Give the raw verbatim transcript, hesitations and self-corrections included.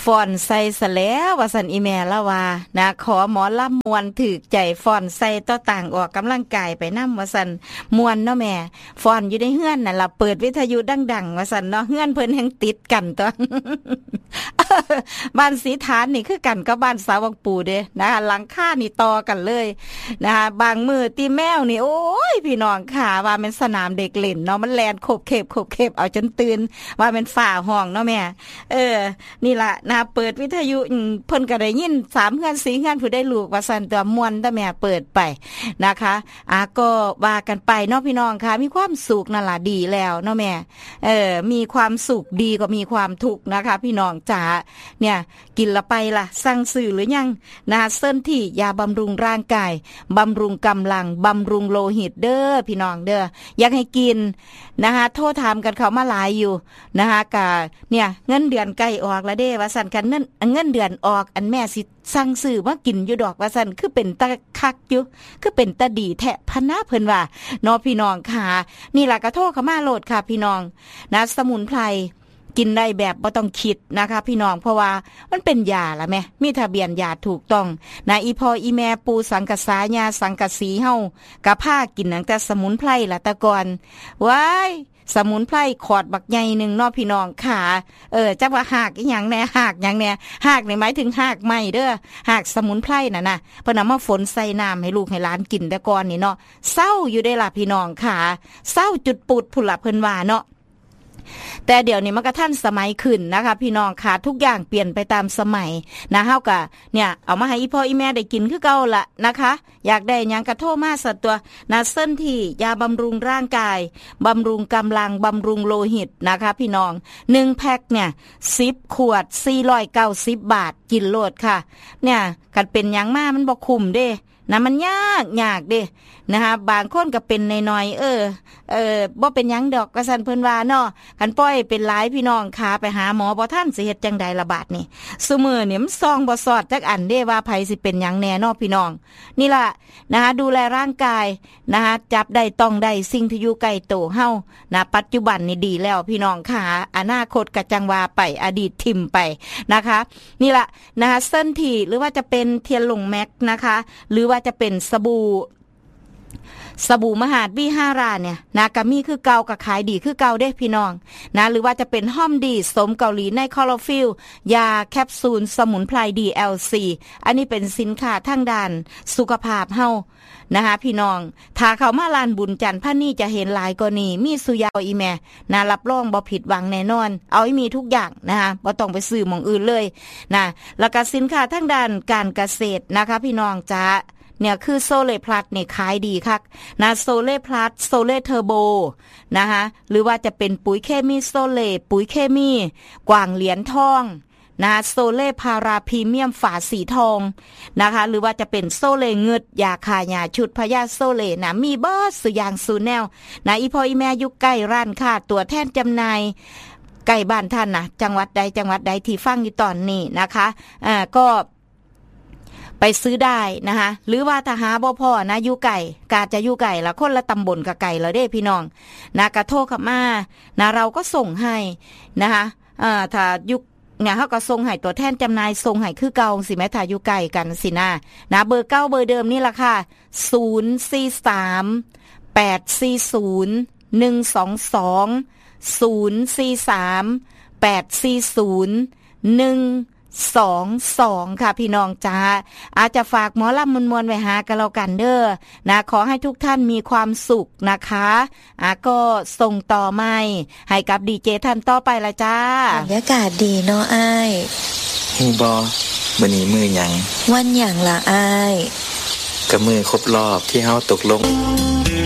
ฟ้อนใส่ซะแล้วว่าซั่นอีแม่ละว่านะขอหมอลำม่วนถึกใจฟ้อนใส่ต่อต่างออกกำลังกายไปนำว่าซั่นม่วนเนาะแม่ฟ้อนอยู่ในเฮือนนั่นล่ะเปิดวิทยุดังๆว่าซั่นเนาะเฮือนเพิ่นแฮงติดกันตัว บ้านสีฐานนี่คือกันกับบ้านสาวังปู่เด้นะคะหลังคานี่ต่อกันเลยนะคะบางมื้อตีแมวนี่โอ้ยพี่น้องค่ะว่ามันสนามเด็กเล่นเนาะมันแล่นโคบเข็บโคบเข็บเอาจนตื่นว่ามันฝ่าห้องเนาะแม่เออนี่ล่ะนะเปิดวิทยุเพิ่นก็ได้ยินสามเฮือนสี่เฮือนผู้ได้ลูกว่าซั่นตัวม่วนตาแม่เปิดไปนะคะอ่ะก็ว่ากันไปเนาะพี่น้องค่ะมีความสุขนั่นล่ะดีแล้วเนาะแม่เออมีความสุขดีก็มีความทุกข์นะคะพี่น้องจ๋าเนี่ยกินละไปล่ะสั่งซื้อหรือยังนะเส้นที่ยาบำรุงร่างกายบำรุงกำลังบำรุงโลหิตเด้อพี่น้องเด้ออยากให้กินนะคะโทษถามกันเขามาหลายอยู่นะคะกะเนี่ยเงินเดือนใกล้ออกแล้วเด้ว่าสั่นกันเงินเงินเดือนออกอันแม่สิสั่งซื้อมากินอยู่ดอกว่าสั่นคือเป็นตะคักอยู่คือเป็นตะดีแทะพะนะเพิ่นว่าเนาะพี่น้องค่ะนี่ล่ะก็โทรเข้ามาโหลดค่ะพี่น้องนะสมุนไพรกินได้แบบบ่ต้องคิดนะคะพี่น้องเพราะว่ามันเป็นยาล่ะแม่มีทะเบียนยาถูกต้องนะอีพ่ออีแม่ปูสังกะสายาสังกะสีเฮากะพากินตั้งแต่สมุนไพรล่ะแต่ก่อนว้ายสมุนไพรขอดบักใหญ่นึงเนาะพี่น้องค่ะเออจักว่าหากอีหยังแน่หากหยังแน่หากนี่หมายถึงหากไม้เด้อหากสมุนไพรน่ะนะเพิ่นเอามาฝนใส่น้ำให้ลูกให้หลานกินแต่ก่อนนี่เนาะเศร้าอยู่ได้ล่ะพี่น้องค่ะเศร้าจุดปูดพุ่นล่ะเพิ่นว่าเนาะแต่เดี๋ยวนี้มันก็ทันสมัยขึ้นนะคะพี่น้องค่ะทุกอย่างเปลี่ยนไปตามสมัยนะเฮาก็เนี่ยเอามาให้อีพ่ออีแม่ได้กินคือเก่าละนะคะอยากได้หยังก็โทรมาสัตว์ตัวนะเส้นที่ยาบำรุงร่างกายบำรุงกำลังบำรุงโลหิตนะคะพี่น้องหนึ่งแพ็คเนี่ยสิบขวดสี่ร้อยเก้าสิบบาทกินโลดค่ะเนี่ยกันเป็นหยังมามันบ่คุ้มเด้นะมันยากยากเด้นะคะบางคนก็เป็นน้อยๆเออเออบ่เป็นหยังดอกว่าซั่นเพิ่นว่าเนาะคันปล่อยเป็นหลายพี่น้องขาไปหาหมอบ่ทันสิเฮ็ดจังใดล่ะบาดนี้ซุมื้อนี่มันซองบ่สอดจักอันเด้ว่าไผสิเป็นหยังแน่เนาะพี่น้องนี่ล่ะนะคะดูแลร่างกายนะคะจับได้ต้องได้สิ่งที่อยู่ใกล้ตัวเฮานะปัจจุบันนี่ดีแล้วพี่น้องค่ะอนาคตก็จังว่าไปอดีตทิ่มไปนะคะนี่ล่ะนะคะเส้นที่หรือว่าจะเป็นเทียนหลงแม็กนะคะหรือว่าจะเป็นสบู่สบู่มหาดวิหาราเนี่ยนะกะมีคือเก่ากับขายดีคือเก่าเด้พี่น้องนะหรือว่าจะเป็นห้อมดีสมเกาหลีในคลอโรฟิลยาแคปซูลสมุนไพร ดี แอล ซี อันนี้เป็นสินค้าทางด้านสุขภาพเฮานะคะพี่น้องถ้าเข้ามาลานบุญจันทร์พะนี่จะเห็นหลายกรณีมีสุยาอีแม่นะรับรองบ่ผิดหวังแน่นอนเอาให้มีทุกอย่างนะคะบ่ต้องไปซื้อหม่องอื่นเลยนะแล้วก็สินค้าทางด้านการเกษตรนะคะพี่น้องจ้าเนี่ยคือโซเลพลัสเนี่ยขายดีคักนะโซเลพลัสโซเลเทอร์โบนะคะหรือว่าจะเป็นปุ๋ยเคมีโซเลปุ๋ยเคมีกวางเหรียญทองนะโซเล่พาราพรีเมียมฝาสีทองนะคะหรือว่าจะเป็นโซเล่เงืดยาคายาชุดพยาโซเล่นะมีเบิร์ดสุยางสูแนวนะอีพ่ออีแม่อยู่ใกล้ร้านค้าตัวแทนจำหน่ายใกล้บ้านท่านนะจังหวัดใดจังหวัดใดที่ฟังอยู่ตอนนี้นะคะอ่าก็ไปซื้อได้นะคะหรือว่าถ้าหาบ่พอนะอยู่ไก่กาจะอยู่ไก่ละคนละตำบลกับไก่แล้วเด้พี่น้องนะกระโทรเข้ามานะเราก็ส่งให้นะคะอ่าถ้าอยู่เนี่ยเขาก็ส่งให้ตัวแทนจำหน่ายส่งให้คือเก่าสิแม่ถ้าอยู่ไก่กันสินะนะเบอร์เก้าเบอร์เดิมนี่ล่ะค่ะศูนย์ สี่ สาม แปด สี่ ศูนย์ หนึ่ง สอง สอง ศูนย์ สี่ สาม แปด สี่ ศูนย์ หนึ่งสองสองค่ะพี่น้องจ้าอาจจะฝากหมอลำมวลๆไว้หากันแล้วกันเด้อนะขอให้ทุกท่านมีความสุขนะคะอ่ะก็ส่งต่อไม้ให้กับดีเจท่านต่อไปละจ้าบรรยากาศดีเนาะอ้ายฮู้บ่มื้อนี้มื้อหยังวันหยังล่ะอ้ายก็มื้อครบรอบที่เฮาตกลง